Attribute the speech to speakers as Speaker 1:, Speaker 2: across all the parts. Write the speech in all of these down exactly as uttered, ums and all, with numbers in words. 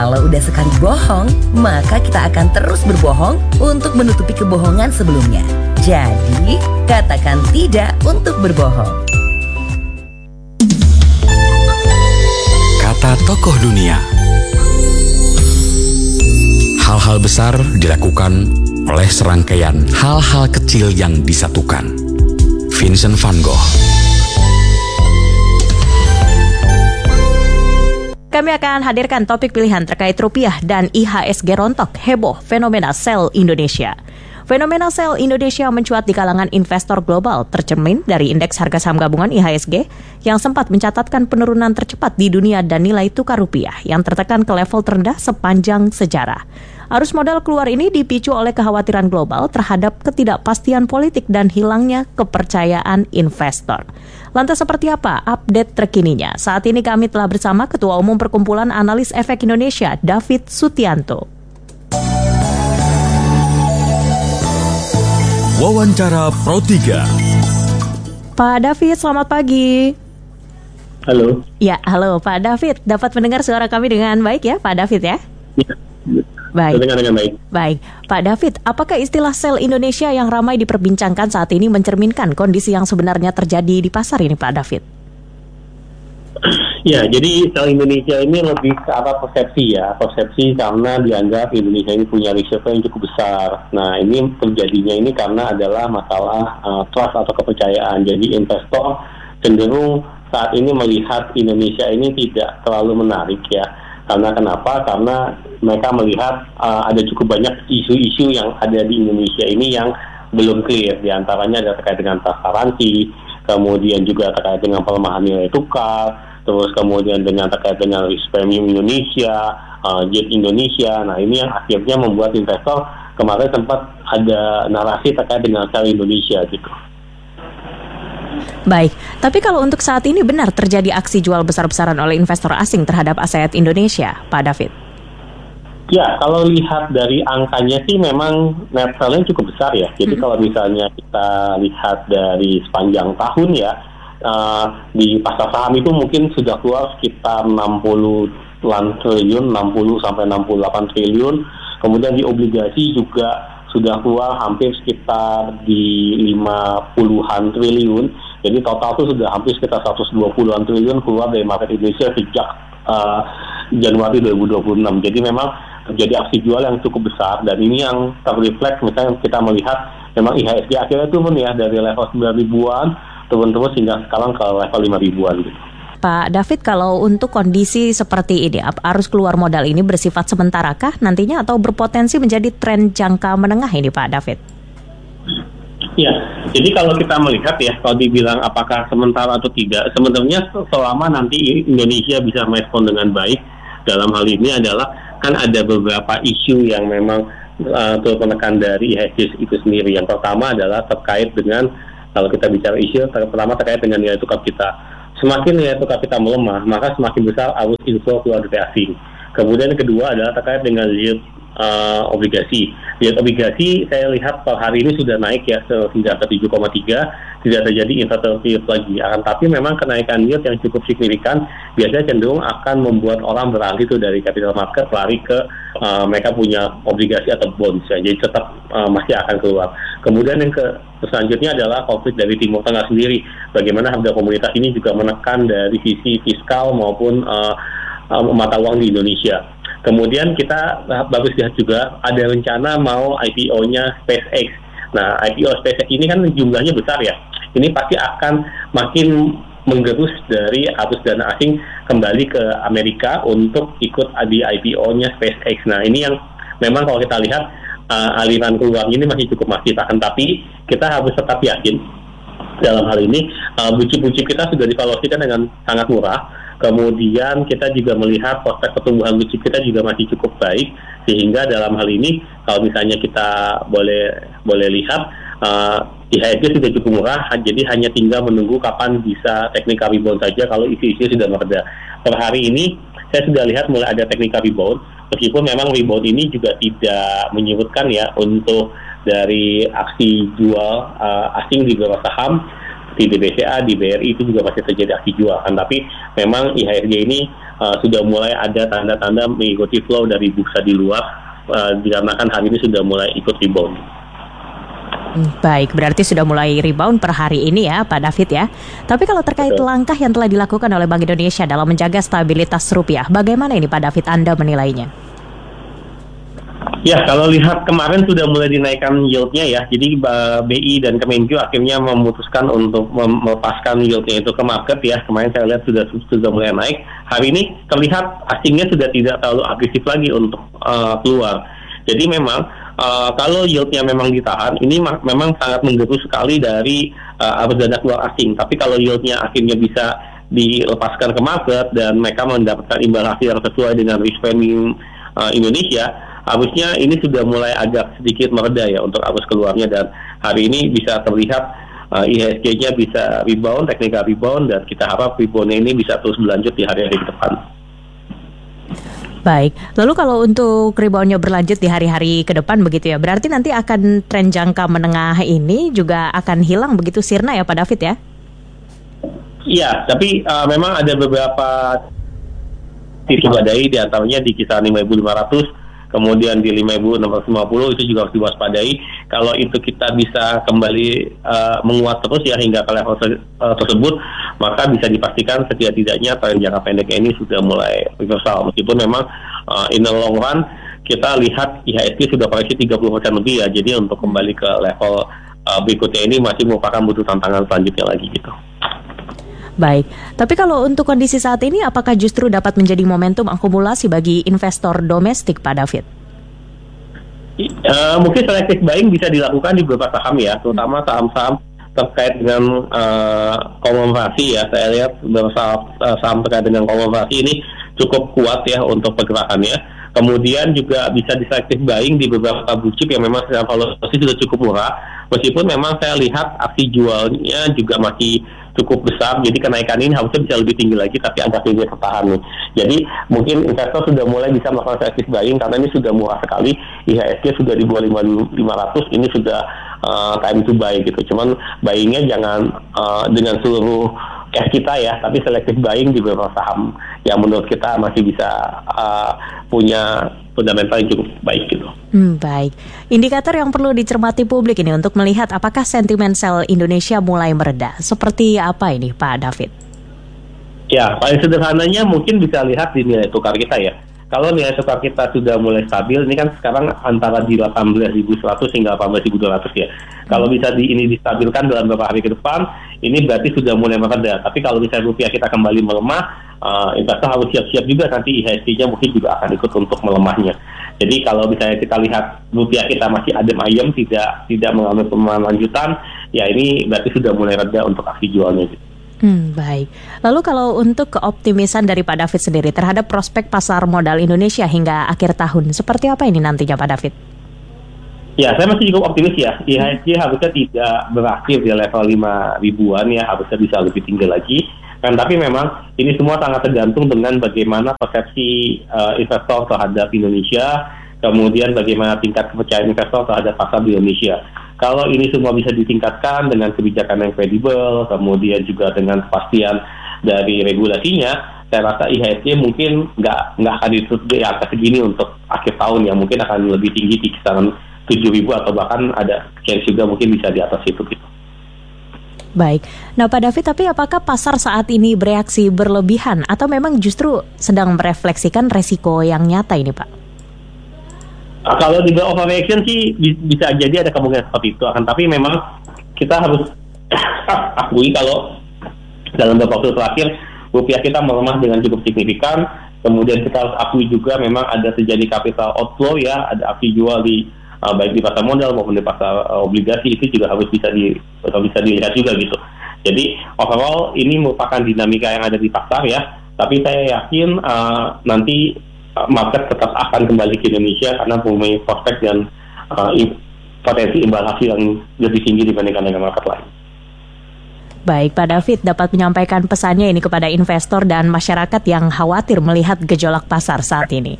Speaker 1: Kalau udah sekali bohong, maka kita akan terus berbohong untuk menutupi kebohongan sebelumnya. Jadi, katakan tidak untuk berbohong.
Speaker 2: Kata tokoh dunia. Hal-hal besar dilakukan oleh serangkaian hal-hal kecil yang disatukan. Vincent van Gogh.
Speaker 3: Kami akan hadirkan topik pilihan terkait rupiah dan I H S G rontok, heboh fenomena sell Indonesia. Fenomena sell Indonesia mencuat di kalangan investor global, tercermin dari indeks harga saham gabungan I H S G yang sempat mencatatkan penurunan tercepat di dunia dan nilai tukar rupiah yang tertekan ke level terendah sepanjang sejarah. Arus modal keluar ini dipicu oleh kekhawatiran global terhadap ketidakpastian politik dan hilangnya kepercayaan investor. Lantas seperti apa update terkininya? Saat ini kami telah bersama Ketua Umum Perkumpulan Analis Efek Indonesia, David Sutianto.
Speaker 4: Wawancara Pro tiga.
Speaker 3: Pak David, selamat pagi.
Speaker 5: Halo.
Speaker 3: Ya, halo Pak David. Dapat mendengar suara kami dengan baik ya, Pak David ya?
Speaker 5: Ya.
Speaker 3: Baik.
Speaker 5: Dengan dengan baik.
Speaker 3: Baik, Pak David, apakah istilah sell Indonesia yang ramai diperbincangkan saat ini mencerminkan kondisi yang sebenarnya terjadi di pasar ini, Pak David?
Speaker 5: Ya, jadi sell Indonesia ini lebih ke arah persepsi ya, persepsi karena dianggap Indonesia ini punya risiko yang cukup besar. Nah, ini terjadinya ini karena adalah masalah uh, trust atau kepercayaan. Jadi investor cenderung saat ini melihat Indonesia ini tidak terlalu menarik ya. Karena kenapa? Karena mereka melihat uh, ada cukup banyak isu-isu yang ada di Indonesia ini yang belum clear. Di antaranya ada terkait dengan transparansi, kemudian juga terkait dengan pelemahan nilai tukar, terus kemudian dengan terkait dengan risk premium Indonesia, uh, jet Indonesia. Nah, ini yang akhirnya membuat investor kemarin sempat ada narasi terkait dengan sell Indonesia gitu.
Speaker 3: Baik, tapi kalau untuk saat ini benar terjadi aksi jual besar-besaran oleh investor asing terhadap aset Indonesia, Pak David?
Speaker 5: Ya, kalau lihat dari angkanya sih memang net sell-nya cukup besar ya. Jadi hmm. kalau misalnya kita lihat dari sepanjang tahun ya, uh, di pasar saham itu mungkin sudah keluar sekitar enam puluh triliun, enam puluh sampai enam puluh delapan triliun. Kemudian di obligasi juga sudah keluar hampir sekitar di lima puluhan triliun. Jadi total itu sudah hampir sekitar seratus dua puluhan triliun keluar dari market Indonesia sejak uh, Januari dua ribu dua puluh enam. Jadi memang terjadi aksi jual yang cukup besar dan ini yang terrefleks misalnya kita melihat memang I H S G akhirnya turun ya dari level sembilan ribuan turun-turun hingga sekarang ke level lima ribuan gitu.
Speaker 3: Pak David, kalau untuk kondisi seperti ini, arus keluar modal ini bersifat sementarakah nantinya atau berpotensi menjadi tren jangka menengah ini, Pak David?
Speaker 5: Ya, jadi kalau kita melihat ya, kalau dibilang apakah sementara atau tidak, sebenarnya selama nanti Indonesia bisa merespon dengan baik dalam hal ini adalah kan ada beberapa isu yang memang uh, turut menekan dari I H S G itu sendiri. Yang pertama adalah terkait dengan, kalau kita bicara isu, pertama terkait dengan nilai tukar kita. Semakin nilai tukar kita melemah, maka semakin besar arus inflow keluar dari asing. Kemudian yang kedua adalah terkait dengan yield Uh, obligasi. Yield obligasi saya lihat per hari ini sudah naik ya hingga ke tujuh koma tiga, tidak terjadi inverted yield lagi. Akan tapi memang kenaikan yield yang cukup signifikan biasanya cenderung akan membuat orang beralih itu dari capital market lari ke uh, mereka punya obligasi atau bonds ya. Jadi tetap uh, masih akan keluar. Kemudian yang ke selanjutnya adalah konflik dari Timur Tengah sendiri. Bagaimana harga komoditas ini juga menekan dari sisi fiskal maupun uh, uh, mata uang di Indonesia. Kemudian kita bagus lihat juga ada rencana mau I P O-nya SpaceX. Nah, I P O SpaceX ini kan jumlahnya besar ya. Ini pasti akan makin menggerus dari arus dana asing kembali ke Amerika untuk ikut di I P O-nya SpaceX. Nah, ini yang memang kalau kita lihat uh, aliran keluar ini masih cukup masif. Akan tapi kita harus tetap yakin dalam hal ini uh, bucip-bucip kita sudah divaluasikan dengan sangat murah. Kemudian kita juga melihat prospek pertumbuhan blue chip kita juga masih cukup baik, sehingga dalam hal ini kalau misalnya kita boleh boleh lihat uh, I H S G sudah cukup murah, jadi hanya tinggal menunggu kapan bisa technical rebound saja kalau isu-isu sudah mereda. Per hari ini saya sudah lihat mulai ada technical rebound, meskipun memang rebound ini juga tidak menyebutkan ya untuk dari aksi jual uh, asing di beberapa saham. Di D B C A, di B R I itu juga masih terjadi aksi jual kan, tapi memang I H S G ini uh, sudah mulai ada tanda-tanda mengikuti flow dari bursa di luar, uh, dikarenakan hari ini sudah mulai ikut rebound.
Speaker 3: Baik, berarti sudah mulai rebound per hari ini ya Pak David ya. Tapi kalau terkait
Speaker 5: Betul.
Speaker 3: langkah yang telah dilakukan oleh Bank Indonesia dalam menjaga stabilitas rupiah, bagaimana ini Pak David Anda menilainya?
Speaker 5: Ya, kalau lihat kemarin sudah mulai dinaikkan yield-nya ya. Jadi B I dan Kemenkyu akhirnya memutuskan untuk melepaskan yield-nya itu ke market ya. Kemarin saya lihat sudah sudah mulai naik. Hari ini terlihat asingnya sudah tidak terlalu agresif lagi untuk uh, keluar. Jadi memang uh, kalau yield-nya memang ditahan, ini ma- memang sangat menggerus sekali dari uh, arus dana keluar asing. Tapi kalau yield-nya akhirnya bisa dilepaskan ke market dan mereka mendapatkan imbal hasil yang sesuai dengan risk premium uh, Indonesia, harusnya ini sudah mulai agak sedikit mereda ya untuk arus keluarnya, dan hari ini bisa terlihat uh, I H S G-nya bisa rebound, technical rebound, dan kita harap rebound-nya ini bisa terus berlanjut di hari-hari ke depan.
Speaker 3: Baik, lalu kalau untuk rebound-nya berlanjut di hari-hari ke depan begitu ya, berarti nanti akan tren jangka menengah ini juga akan hilang begitu sirna ya Pak David ya?
Speaker 5: Iya, tapi uh, memang ada beberapa titik badai, di antaranya di kisaran lima ribu lima ratus, kemudian di lima ribu enam ratus lima puluh itu juga harus diwaspadai. Kalau itu kita bisa kembali uh, menguat terus ya hingga ke level se- uh, tersebut, maka bisa dipastikan setidak-tidaknya tren jangka pendeknya ini sudah mulai reversal. Meskipun memang uh, in the long run kita lihat I H S G sudah koreksi tiga puluh persen lebih ya. Jadi untuk kembali ke level uh, berikutnya ini masih merupakan butuh tantangan selanjutnya lagi gitu.
Speaker 3: Baik, tapi kalau untuk kondisi saat ini apakah justru dapat menjadi momentum akumulasi bagi investor domestik Pak David?
Speaker 5: Uh, mungkin selective buying bisa dilakukan di beberapa saham ya, terutama saham-saham terkait dengan uh, konglomerasi ya. Saya lihat beberapa saham, uh, saham terkait dengan konglomerasi ini cukup kuat ya untuk pergerakannya. Kemudian juga bisa di selective buying di beberapa blue chip yang memang secara valuasi sudah cukup murah, meskipun memang saya lihat aksi jualnya juga masih cukup besar, jadi kenaikan ini harusnya bisa lebih tinggi lagi, tapi agak tinggi tertahan nih. Jadi mungkin investor sudah mulai bisa melakukan selective buying karena ini sudah murah sekali. I H S G sudah di bawah lima ribu lima ratus, ini sudah uh, time to buy gitu. Cuman buyingnya jangan uh, dengan seluruh cash kita ya, tapi selective buying di beberapa saham yang menurut kita masih bisa uh, punya fundamental yang cukup baik gitu.
Speaker 3: Hmm, baik. Indikator yang perlu dicermati publik ini untuk melihat apakah sentimen sell Indonesia mulai mereda. Seperti apa ini Pak David?
Speaker 5: Ya, paling sederhananya mungkin bisa lihat di nilai tukar kita ya. Kalau nilai tukar kita sudah mulai stabil, ini kan sekarang antara di delapan belas ribu seratus hingga delapan belas ribu dua ratus ya. Kalau bisa di ini distabilkan dalam beberapa hari ke depan, ini berarti sudah mulai mereda. Tapi kalau misalnya rupiah kita kembali melemah, uh, investor harus siap-siap juga nanti I H S G-nya mungkin juga akan ikut untuk melemahnya. Jadi kalau misalnya kita lihat rupiah kita masih adem ayem, tidak tidak mengalami pelemahan lanjutan, ya ini berarti sudah mulai reda untuk aksi jualnya gitu.
Speaker 3: Hmm, baik. Lalu kalau untuk keoptimisan dari Pak David sendiri terhadap prospek pasar modal Indonesia hingga akhir tahun, seperti apa ini nantinya Pak David?
Speaker 5: Ya, saya masih cukup optimis ya. I H S G harusnya tidak berakhir di level lima ribuan ya, harusnya bisa lebih tinggi lagi. Kan, tapi memang ini semua sangat tergantung dengan bagaimana persepsi uh, investor terhadap Indonesia, kemudian bagaimana tingkat kepercayaan investor terhadap pasar di Indonesia. Kalau ini semua bisa ditingkatkan dengan kebijakan yang kredibel, kemudian juga dengan kepastian dari regulasinya, saya rasa I H S G mungkin nggak nggak akan ditutup di angka segini untuk akhir tahun ya, mungkin akan lebih tinggi di kisaran tujuh ribu atau bahkan ada chance juga mungkin bisa di atas itu gitu.
Speaker 3: Baik, nah Pak David, tapi apakah pasar saat ini bereaksi berlebihan atau memang justru sedang merefleksikan resiko yang nyata ini Pak?
Speaker 5: Nah, kalau juga overreaction sih bisa jadi ada kemungkinan seperti itu, akan tapi memang kita harus akui kalau dalam beberapa waktu terakhir rupiah kita melemah dengan cukup signifikan. Kemudian kita harus akui juga memang ada terjadi capital outflow ya, ada aksi jual di uh, baik di pasar modal maupun di pasar uh, obligasi, itu juga harus bisa di atau bisa dilihat juga gitu. Jadi overall ini merupakan dinamika yang ada di pasar ya, tapi saya yakin uh, nanti market tetap akan kembali ke Indonesia karena mempunyai prospek dan uh, potensi imbal hasil yang lebih tinggi dibandingkan dengan market lain.
Speaker 3: Baik, Pak David dapat menyampaikan pesannya ini kepada investor dan masyarakat yang khawatir melihat gejolak pasar saat ini.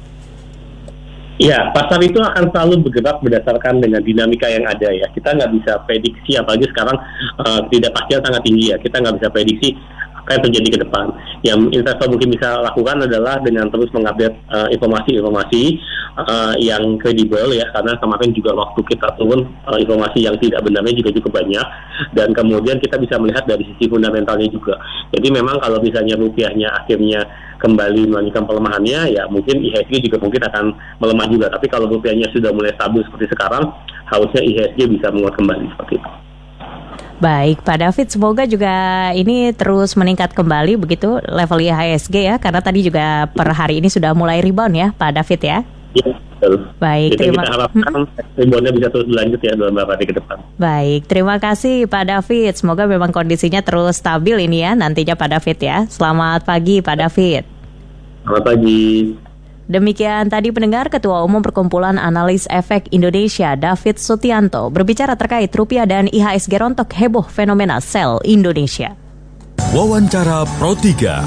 Speaker 5: Ya, pasar itu akan selalu bergerak berdasarkan dengan dinamika yang ada ya. Kita nggak bisa prediksi, apalagi sekarang uh, ketidakpastian sangat tinggi ya. Kita nggak bisa prediksi apa yang terjadi ke depan. Yang investor mungkin bisa lakukan adalah dengan terus mengupdate uh, informasi-informasi uh, yang kredibel ya, karena kemarin juga waktu kita turun uh, informasi yang tidak benarnya juga cukup banyak, dan kemudian kita bisa melihat dari sisi fundamentalnya juga. Jadi memang kalau misalnya rupiahnya akhirnya kembali melanjutkan pelemahannya, ya mungkin I H S G juga mungkin akan melemah juga. Tapi kalau rupiahnya sudah mulai stabil seperti sekarang, harusnya I H S G bisa menguat kembali seperti itu.
Speaker 3: Baik, Pak David, semoga juga ini terus meningkat kembali begitu level I H S G ya, karena tadi juga per hari ini sudah mulai rebound ya, Pak David ya.
Speaker 5: Ya, betul.
Speaker 3: Baik,
Speaker 5: Jadi
Speaker 3: terima
Speaker 5: kita harapkan reboundnya bisa terus berlanjut ya dalam beberapa hari ke depan.
Speaker 3: Baik, terima kasih Pak David. Semoga memang kondisinya terus stabil ini ya nantinya Pak David ya. Selamat pagi Pak David.
Speaker 5: Selamat pagi.
Speaker 3: Demikian tadi pendengar Ketua Umum Perkumpulan Analis Efek Indonesia David Sutianto berbicara terkait rupiah dan I H S G rontok heboh fenomena sell Indonesia.
Speaker 4: Wawancara Pro tiga.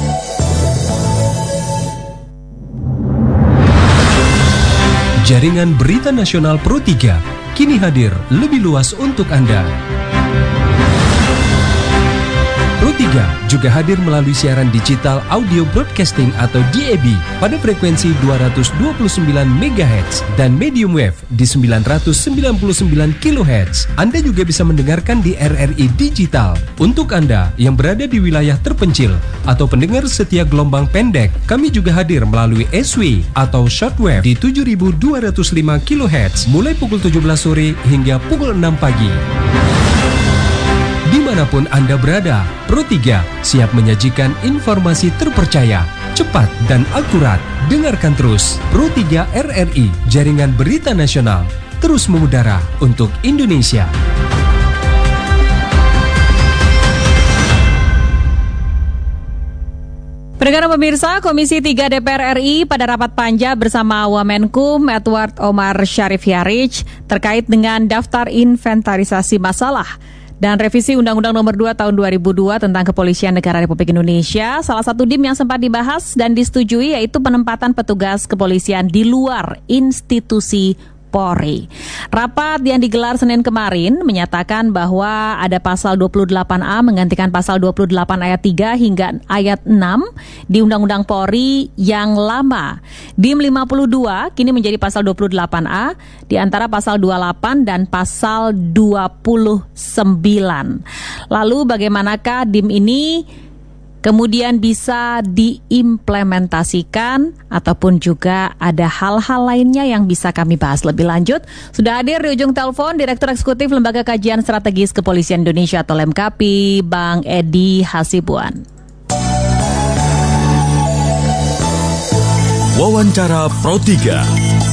Speaker 4: Jaringan Berita Nasional Pro tiga kini hadir lebih luas untuk Anda. Pro tiga juga hadir melalui siaran digital audio broadcasting atau D A B pada frekuensi dua ratus dua puluh sembilan megahertz dan medium wave di sembilan ratus sembilan puluh sembilan kilohertz. Anda juga bisa mendengarkan di R R I Digital. Untuk Anda yang berada di wilayah terpencil atau pendengar setia gelombang pendek, kami juga hadir melalui S W atau shortwave di tujuh ribu dua ratus lima kilohertz mulai pukul tujuh belas sore hingga pukul enam pagi. Dimanapun Anda berada, Pro tiga siap menyajikan informasi terpercaya, cepat dan akurat. Dengarkan terus Pro tiga R R I, Jaringan Berita Nasional, terus mengudara untuk Indonesia.
Speaker 6: Pendengar pemirsa, Komisi tiga D P R R I pada rapat panja bersama Wamenkum Edward Omar Syarif Hiarij terkait dengan daftar inventarisasi masalah dan revisi Undang-Undang Nomor dua Tahun dua ribu dua tentang Kepolisian Negara Republik Indonesia. Salah satu D I M yang sempat dibahas dan disetujui yaitu penempatan petugas kepolisian di luar institusi Polri. Rapat yang digelar Senin kemarin menyatakan bahwa ada pasal dua puluh delapan A menggantikan pasal dua puluh delapan ayat tiga hingga ayat enam di Undang-Undang Polri yang lama. D I M lima puluh dua kini menjadi pasal dua puluh delapan A di antara pasal dua puluh delapan dan pasal dua puluh sembilan. Lalu bagaimanakah D I M ini kemudian bisa diimplementasikan ataupun juga ada hal-hal lainnya yang bisa kami bahas lebih lanjut. Sudah hadir di ujung telepon Direktur Eksekutif Lembaga Kajian Strategis Kepolisian Indonesia atau Lemkapi, Bang Edi Hasibuan.
Speaker 4: Wawancara Pro tiga.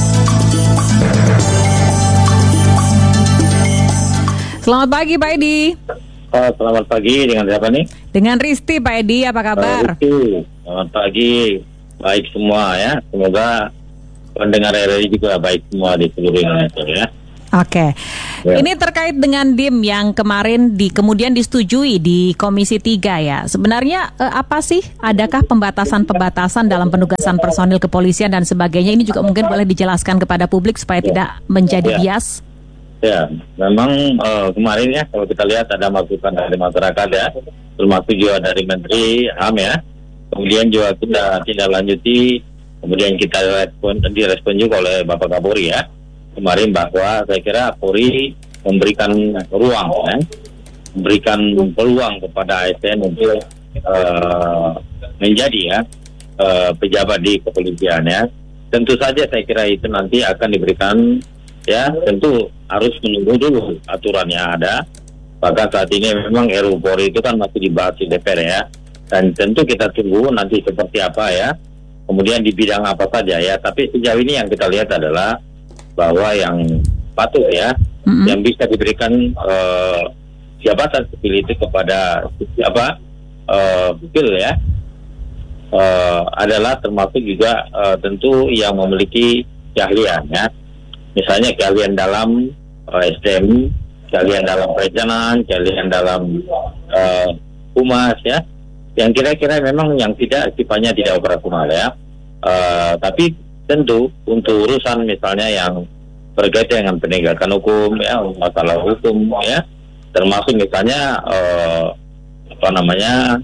Speaker 6: Selamat pagi Pak Edi.
Speaker 7: Oh, selamat pagi, dengan siapa nih?
Speaker 6: Dengan Risti, Pak Edi, apa kabar?
Speaker 7: Uh, selamat pagi, baik semua ya. Semoga pendengar R R I juga baik semua di seluruh Indonesia ya.
Speaker 6: Oke, ya. Ini terkait dengan D I M yang kemarin di kemudian disetujui di Komisi tiga ya. Sebenarnya eh, apa sih? Adakah pembatasan-pembatasan dalam penugasan personil kepolisian dan sebagainya? Ini juga mungkin boleh dijelaskan kepada publik supaya ya. tidak menjadi ya. bias.
Speaker 7: Ya, memang uh, kemarin ya kalau kita lihat ada masukan dari masyarakat ya, termasuk juga dari Menteri H A M ya. Kemudian juga kita tidak lanjuti, kemudian kita respon, direspon juga oleh Bapak Kapolri ya. Kemarin bahwa saya kira Polri memberikan ruang ya, memberikan peluang kepada A S N untuk uh, menjadi ya uh, pejabat di kepolisian ya. Tentu saja saya kira itu nanti akan diberikan ya, tentu harus menunggu dulu aturan yang ada. Bahkan saat ini memang R U Polri itu kan masih dibahas di D P R ya, dan tentu kita tunggu nanti seperti apa ya, kemudian di bidang apa saja ya. Tapi sejauh ini yang kita lihat adalah bahwa yang patut ya, mm-hmm. yang bisa diberikan uh, jabatan sipil itu kepada apa uh, sipil ya, uh, adalah termasuk juga uh, tentu yang memiliki keahlian ya. Misalnya keahlian dalam uh, S D M, keahlian dalam perencanaan, keahlian dalam uh, humas ya, yang kira-kira memang yang tidak sifatnya tidak operasional ya. Uh, tapi tentu untuk urusan misalnya yang berkaitan dengan penegakan hukum ya, masalah hukum ya, termasuk misalnya uh, apa namanya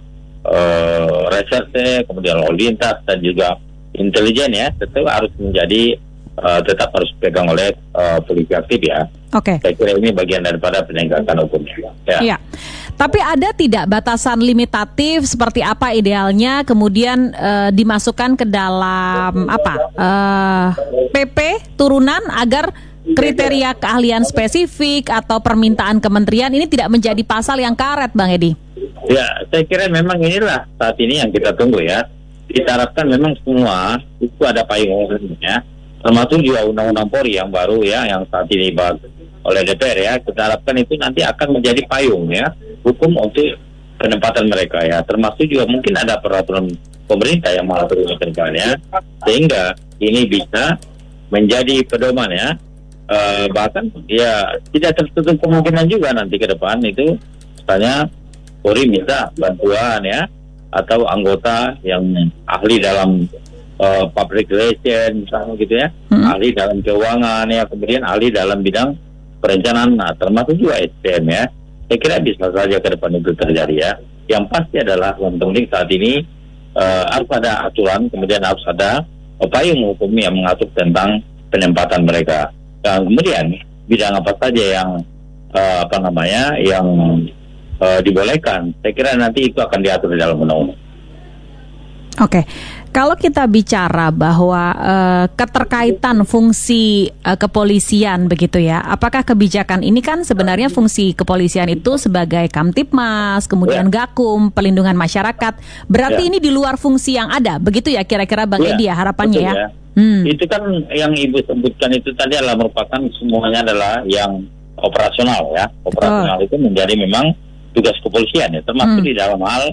Speaker 7: uh, reserse, kemudian lalu lintas dan juga intelijen ya, tentu harus menjadi uh, tetap harus pegang oleh uh, polisi aktif ya.
Speaker 3: Oke.
Speaker 7: Saya kira ini bagian daripada penegakan hukum ya.
Speaker 3: Iya. Tapi ada tidak batasan limitatif seperti apa idealnya kemudian uh, dimasukkan ke dalam apa uh, P P turunan agar kriteria keahlian spesifik atau permintaan kementerian ini tidak menjadi pasal yang karet, Bang Edi?
Speaker 7: Ya, saya kira memang inilah saat ini yang kita tunggu ya. Kita harapkan memang semua itu ada payung hukumnya, termasuk juga undang-undang Polri yang baru ya, yang saat ini dibahas oleh D P R ya. Kita harapkan itu nanti akan menjadi payung ya, hukum untuk penempatan mereka ya. Termasuk juga mungkin ada peraturan pemerintah yang mengatur ini ke depannya, sehingga ini bisa menjadi pedoman ya. Uh, bahkan ya tidak tertutup kemungkinan juga nanti ke depan itu misalnya Polri minta bantuan ya, atau anggota yang ahli dalam uh, public relation misalnya gitu ya, hmm. ahli dalam keuangan ya, kemudian ahli dalam bidang perencanaan, nah, termasuk juga S D M ya. Saya kira bisa saja ke depan itu terjadi ya. Yang pasti adalah yang penting saat ini uh, harus ada aturan, kemudian harus ada payung hukum yang mengatur tentang penempatan mereka. Dan kemudian bidang apa saja yang uh, apa namanya yang uh, dibolehkan, saya kira nanti itu akan diatur di dalam undang-undang.
Speaker 3: Oke, kalau kita bicara bahwa uh, keterkaitan fungsi uh, kepolisian begitu ya, apakah kebijakan ini kan sebenarnya fungsi kepolisian itu sebagai Kamtibmas, kemudian ya. Gakum, pelindungan masyarakat, berarti ya. Ini di luar fungsi yang ada, begitu ya kira-kira Bang ya. Edi ya harapannya betul, ya? ya. Hmm. Itu kan yang Ibu sebutkan itu tadi adalah merupakan semuanya adalah yang operasional ya, operasional oh. itu menjadi memang tugas kepolisian ya, termasuk hmm. di dalam hal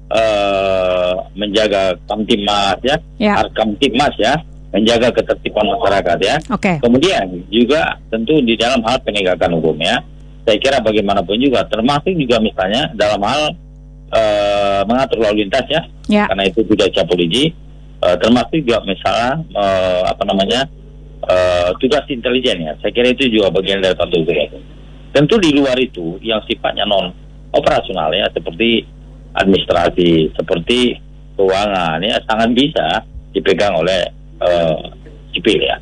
Speaker 3: Uh, menjaga Kamtibmas ya, ya. Kamtibmas ya, menjaga ketertiban masyarakat ya. Okay. Kemudian juga tentu di dalam hal penegakan hukum ya. Saya kira bagaimanapun juga, termasuk juga misalnya dalam hal uh, mengatur lalu lintas ya, ya. Karena itu tugas polisi. Uh, termasuk juga misalnya uh, apa namanya uh, tugas intelijen ya. Saya kira itu juga bagian dari satu itu. Tentu di luar itu yang sifatnya non operasional ya, seperti administrasi, seperti keuangan ya, sangat bisa dipegang oleh uh, sipil ya.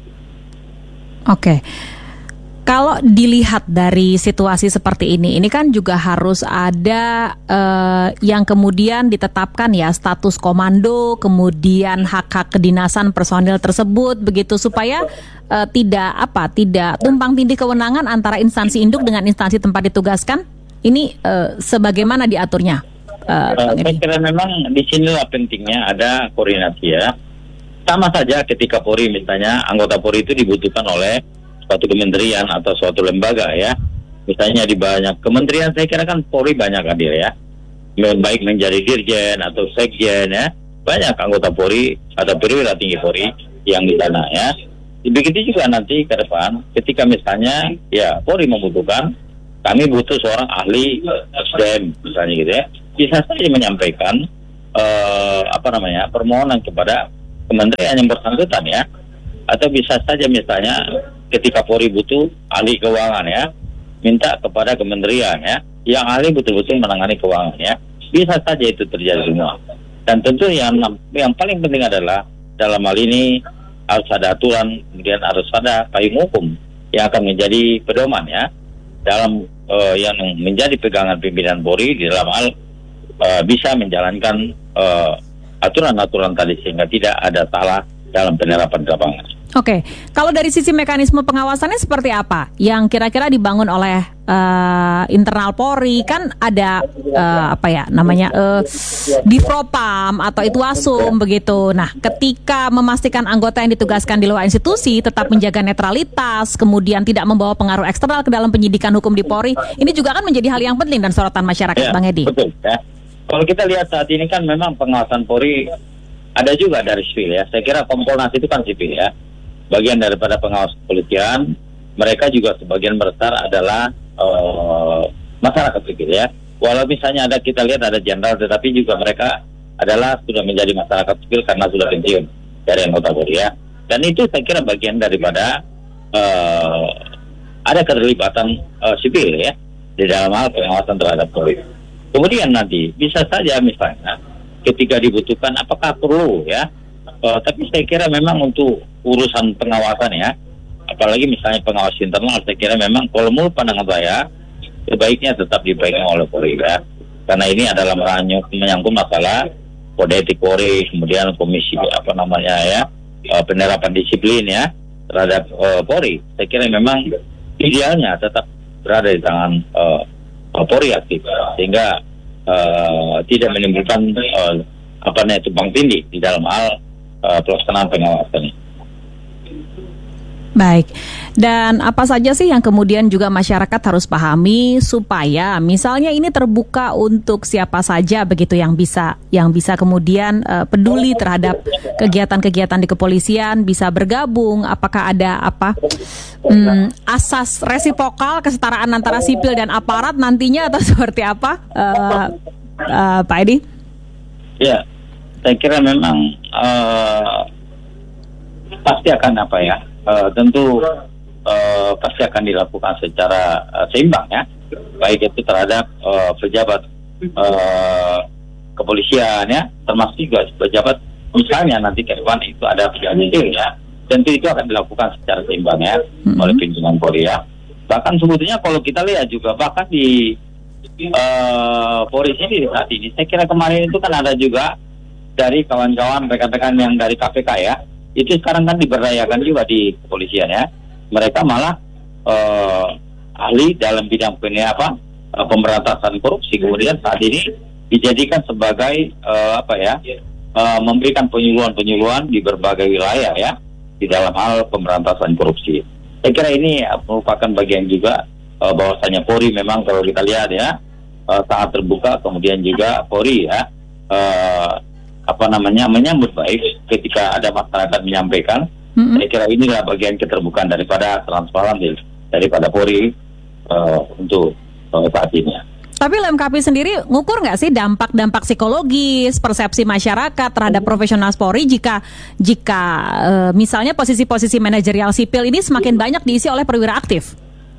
Speaker 3: Oke. Kalau dilihat dari situasi seperti ini, ini kan juga harus ada uh, yang kemudian ditetapkan ya status komando, kemudian hak-hak kedinasan personil tersebut begitu supaya uh, tidak apa, tidak tumpang tindih kewenangan antara instansi induk dengan instansi tempat ditugaskan. Ini uh, sebagaimana diaturnya? Uh, uh, saya kira memang di sinilah pentingnya ada koordinasi ya. Sama saja ketika Polri misalnya anggota Polri itu dibutuhkan oleh suatu kementerian atau suatu lembaga ya. Misalnya di banyak kementerian saya kira kan Polri banyak hadir ya. Baik menjadi dirjen atau sekjen ya. Banyak anggota Polri atau perwira tinggi Polri yang di sana ya. Begitu juga nanti ke depan ketika misalnya ya Polri membutuhkan, kami butuh seorang ahli S D M misalnya gitu ya. Bisa saja menyampaikan uh, apa namanya permohonan kepada kementerian yang bersangkutan ya, atau bisa saja misalnya ketika Polri butuh ahli keuangan ya, minta kepada kementerian ya, yang ahli betul-betul menangani keuangan ya, bisa saja itu terjadi semua. Dan tentu yang yang paling penting adalah dalam hal ini harus ada aturan, kemudian harus ada payung hukum yang akan menjadi pedoman ya dalam uh, yang menjadi pegangan pimpinan Polri di dalam hal Uh, bisa menjalankan uh, aturan-aturan tadi sehingga tidak ada salah dalam penerapan di lapangan. Oke, kalau dari sisi mekanisme pengawasannya seperti apa? Yang kira-kira dibangun oleh uh, internal Polri kan ada uh, apa ya namanya uh, Divpropam atau Itwasum begitu. Nah, ketika memastikan anggota yang ditugaskan di luar institusi tetap menjaga netralitas, kemudian tidak membawa pengaruh eksternal ke dalam penyidikan hukum di Polri, ini juga kan menjadi hal yang penting dan sorotan masyarakat, ya, Bang Edi. Betul ya. Kalau kita lihat saat ini kan memang pengawasan Polri ada juga dari sipil ya. Saya kira Kompolnas itu kan sipil ya. Bagian daripada pengawas kepolisian, mereka juga sebagian besar adalah uh, masyarakat sipil ya. Walau misalnya ada kita lihat ada jenderal, tetapi juga mereka adalah sudah menjadi masyarakat sipil karena sudah pensiun dari anggota Polri ya. Dan itu saya kira bagian daripada uh, ada keterlibatan uh, sipil ya di dalam hal pengawasan terhadap Polri. Kemudian nanti bisa saja misalnya
Speaker 7: ketika dibutuhkan apakah perlu ya. Uh, tapi saya kira memang untuk urusan pengawasan ya, apalagi misalnya pengawas internal, saya kira memang kalau menurut pandangan saya sebaiknya tetap dipegang oleh Polri ya, karena ini adalah menyangkut masalah kode etik Polri, kemudian komisi apa namanya ya, uh, penerapan disiplin ya terhadap uh, Polri. Saya kira memang idealnya tetap berada di tangan uh, Polri aktif, sehingga uh, tidak menimbulkan uh, apa namanya tumpang tindih di dalam hal Uh, pelaksanaan pengawasan.
Speaker 6: Baik, dan apa saja sih yang kemudian juga masyarakat harus pahami supaya misalnya ini terbuka untuk siapa saja begitu yang bisa yang bisa kemudian uh, peduli terhadap kegiatan-kegiatan di kepolisian, bisa bergabung, apakah ada apa um, asas resiprokal kesetaraan antara sipil dan aparat nantinya atau seperti apa, uh, uh, Pak Edi?
Speaker 7: Ya, saya kira memang uh, pasti akan apa ya, uh, tentu uh, pasti akan dilakukan secara uh, seimbang ya, baik itu terhadap uh, pejabat uh, kepolisian ya, termasuk juga pejabat misalnya nanti ke depan itu ada pejabat sipil ya, tentu itu akan dilakukan secara seimbang ya mm-hmm. oleh pimpinan Polri ya. Bahkan sebetulnya kalau kita lihat juga bahkan di uh, Polri sendiri saat ini, saya kira kemarin itu kan ada juga dari kawan-kawan rekan-rekan yang dari K P K ya, itu sekarang kan diberdayakan juga di kepolisian ya. Mereka malah uh, ahli dalam bidang ini apa uh, pemberantasan korupsi, kemudian saat ini dijadikan sebagai uh, apa ya uh, memberikan penyuluhan-penyuluhan di berbagai wilayah ya di dalam hal pemberantasan korupsi. Saya kira ini uh, merupakan bagian juga uh, bahwasanya Polri memang kalau kita lihat ya uh, sangat terbuka, kemudian juga Polri ya uh, apa namanya menyambut baik ketika ada masyarakat menyampaikan. Mm-hmm. Saya kira inilah bagian keterbukaan daripada transparansi daripada Polri uh, untuk uh, saat ini.
Speaker 6: Tapi L M K P sendiri ngukur nggak sih dampak-dampak psikologis, persepsi masyarakat terhadap profesional Polri jika jika uh, misalnya posisi-posisi manajerial sipil ini semakin banyak diisi oleh perwira aktif?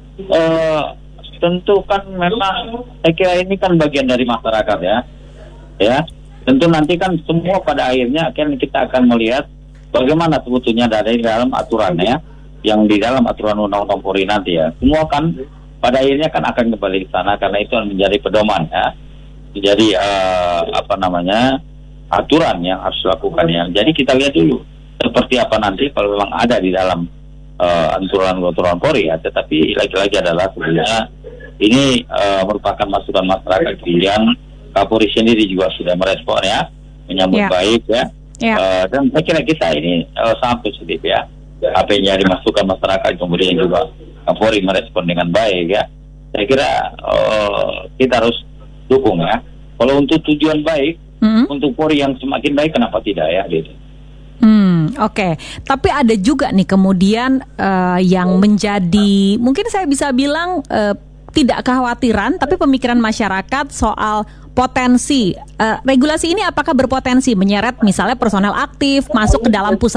Speaker 7: Uh, tentu kan memang saya kira ini kan bagian dari masyarakat ya, ya. Tentu nanti kan semua pada akhirnya akan kita akan melihat bagaimana sebetulnya dari dalam aturannya, yang di dalam aturan undang-undang Polri nanti ya. Semua kan pada akhirnya kan akan kembali ke sana karena itu menjadi pedoman ya. Jadi uh, apa namanya aturan yang harus dilakukan ya. Jadi kita lihat dulu seperti apa nanti kalau memang ada di dalam uh, aturan-aturan Polri ya. Tetapi lagi-lagi adalah sebenarnya ini uh, merupakan masukan masyarakat yang Kapolri sendiri juga sudah merespon ya, menyambut yeah. baik ya, yeah. uh, dan saya kira kita ini uh, sangat positif ya, apa yang dimasukkan masyarakat kemudian juga Kapolri merespon dengan baik ya. Saya kira uh, kita harus dukung ya. Kalau untuk tujuan baik, mm-hmm. untuk Polri yang semakin baik, kenapa tidak ya gitu.
Speaker 6: Hmm, oke. Okay. Tapi ada juga nih kemudian uh, yang menjadi, mungkin saya bisa bilang uh, tidak kekhawatiran, tapi pemikiran masyarakat soal potensi uh, regulasi ini apakah berpotensi menyeret misalnya personel aktif masuk ke dalam pusat